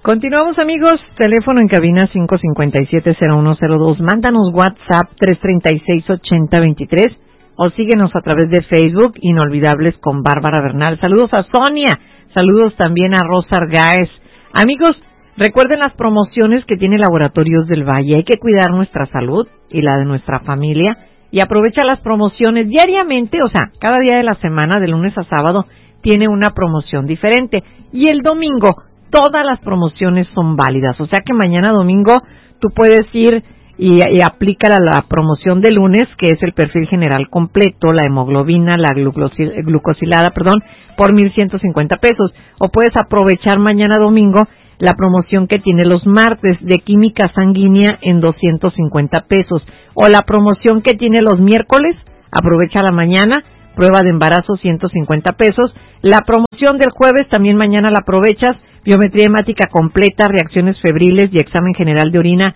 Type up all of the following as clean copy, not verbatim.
Continuamos, amigos. Teléfono en cabina 557-0102. Mándanos WhatsApp 336-8023 o síguenos a través de Facebook, Inolvidables con Bárbara Bernal. Saludos a Sonia. Saludos también a Rosa Argáez. Amigos, recuerden las promociones que tiene Laboratorios del Valle. Hay que cuidar nuestra salud y la de nuestra familia. Y aprovecha las promociones diariamente, o sea, cada día de la semana, de lunes a sábado, tiene una promoción diferente. Y el domingo, todas las promociones son válidas. O sea que mañana domingo tú puedes ir y aplica la promoción de lunes, que es el perfil general completo, la hemoglobina, la glucosilada, por 1,150 pesos. O puedes aprovechar mañana domingo la promoción que tiene los martes de química sanguínea en 250 pesos. O la promoción que tiene los miércoles, aprovecha la mañana, prueba de embarazo 150 pesos. La promoción del jueves también mañana la aprovechas, biometría hemática completa, reacciones febriles y examen general de orina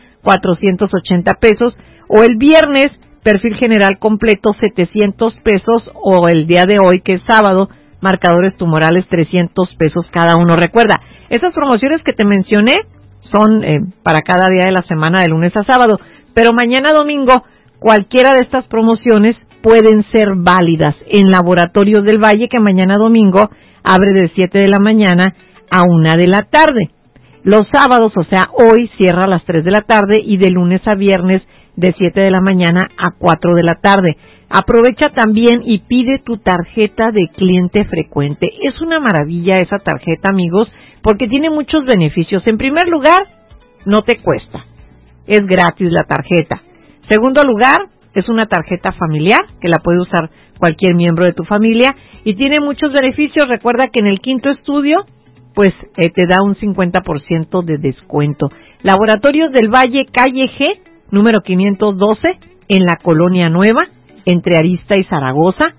480 pesos. O el viernes, perfil general completo 700 pesos. O el día de hoy, que es sábado, marcadores tumorales 300 pesos cada uno. Recuerda, esas promociones que te mencioné son para cada día de la semana, de lunes a sábado. Pero mañana domingo, cualquiera de estas promociones pueden ser válidas en Laboratorios del Valle, que mañana domingo abre de 7 de la mañana a 1 de la tarde. Los sábados, o sea, hoy cierra a las 3 de la tarde y de lunes a viernes de 7 de la mañana a 4 de la tarde. Aprovecha también y pide tu tarjeta de cliente frecuente. Es una maravilla esa tarjeta, amigos, porque tiene muchos beneficios. En primer lugar, no te cuesta. Es gratis la tarjeta. Segundo lugar, es una tarjeta familiar que la puede usar cualquier miembro de tu familia y tiene muchos beneficios. Recuerda que en el quinto estudio, pues te da un 50% de descuento. Laboratorios del Valle, calle G, número 512, en la Colonia Nueva, entre Arista y Zaragoza,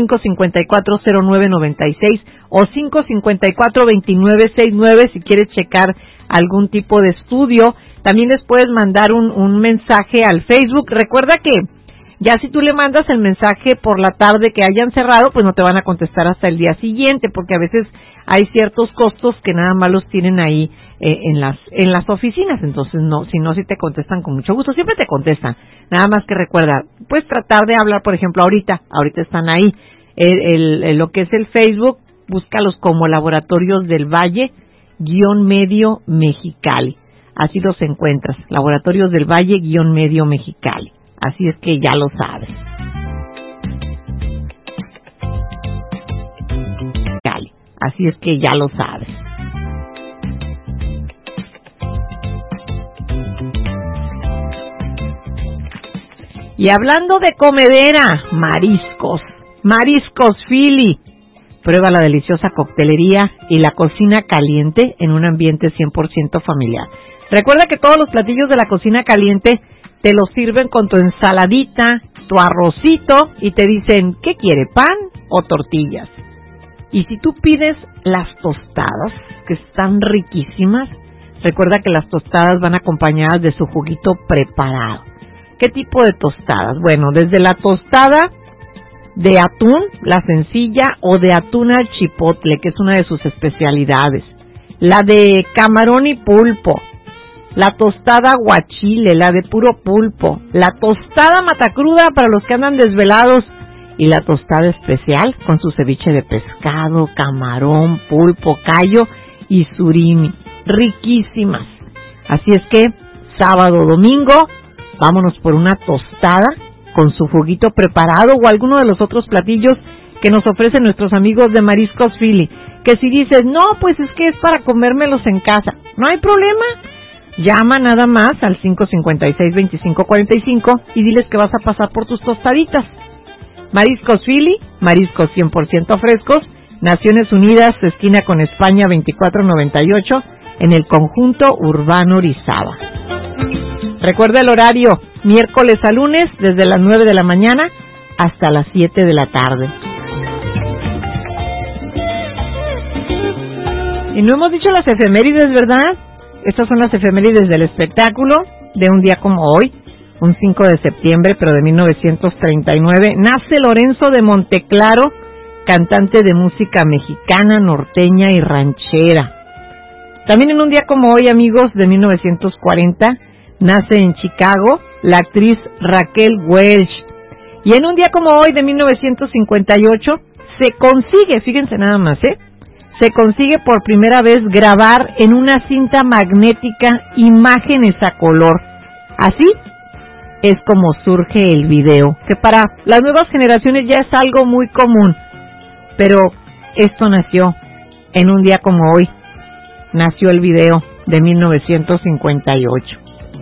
554-0996 o 554-2969 si quieres checar algún tipo de estudio. También les puedes mandar un mensaje al Facebook. Recuerda que ya si tú le mandas el mensaje por la tarde que hayan cerrado, pues no te van a contestar hasta el día siguiente, porque a veces hay ciertos costos que nada más los tienen ahí en las oficinas. Entonces, si te contestan con mucho gusto, siempre te contestan. Nada más que recuerda, puedes tratar de hablar, por ejemplo, ahorita están ahí. Lo que es el Facebook, búscalos como Laboratorios del Valle, _medio Mexicali. Así los encuentras, Laboratorios del Valle, _medio Mexicali. Así es que ya lo sabes. Así es que ya lo sabes. Y hablando de comedera, mariscos Philly. Prueba la deliciosa coctelería y la cocina caliente en un ambiente 100% familiar. Recuerda que todos los platillos de la cocina caliente te los sirven con tu ensaladita, tu arrocito y te dicen, ¿qué quiere, pan o tortillas? Y si tú pides las tostadas, que están riquísimas, recuerda que las tostadas van acompañadas de su juguito preparado. ¿Qué tipo de tostadas? Bueno, desde la tostada de atún, la sencilla, o de atún al chipotle, que es una de sus especialidades. La de camarón y pulpo, la tostada aguachile, la de puro pulpo, la tostada matacruda para los que andan desvelados, y la tostada especial con su ceviche de pescado, camarón, pulpo, callo y surimi. Riquísimas. Así es que, sábado, domingo, vámonos por una tostada con su juguito preparado o alguno de los otros platillos que nos ofrecen nuestros amigos de Mariscos Philly. Que si dices, no, pues es que es para comérmelos en casa, no hay problema. Llama nada más al 556-2545 y diles que vas a pasar por tus tostaditas. Mariscos Philly, mariscos 100% frescos, Naciones Unidas, esquina con España 2498, en el conjunto urbano Orizaba. Recuerda el horario, miércoles a lunes, desde las 9 de la mañana hasta las 7 de la tarde. Y no hemos dicho las efemérides, ¿verdad? Estas son las efemérides del espectáculo de un día como hoy, un 5 de septiembre, pero de 1939. Nace Lorenzo de Monteclaro, cantante de música mexicana, norteña y ranchera. También en un día como hoy, amigos, de 1940, nace en Chicago la actriz Raquel Welch. Y en un día como hoy, de 1958, se consigue, fíjense nada más, se consigue por primera vez grabar en una cinta magnética imágenes a color. Así es como surge el video, que para las nuevas generaciones ya es algo muy común, pero esto nació en un día como hoy. Nació el video de 1958.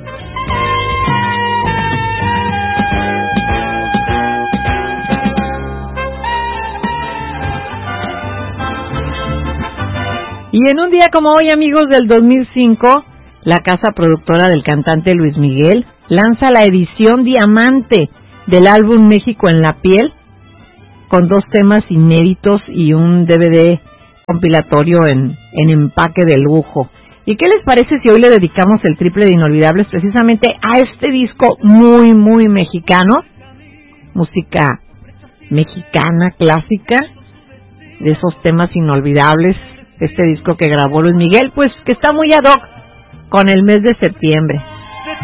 Y en un día como hoy, amigos, del 2005, la casa productora del cantante Luis Miguel lanza la edición diamante del álbum México en la piel, con 2 temas inéditos y un DVD compilatorio en empaque de lujo. ¿Y qué les parece si hoy le dedicamos el triple de Inolvidables precisamente a este disco muy, muy mexicano? Música mexicana clásica, de esos temas inolvidables, este disco que grabó Luis Miguel, pues que está muy ad hoc con el mes de septiembre.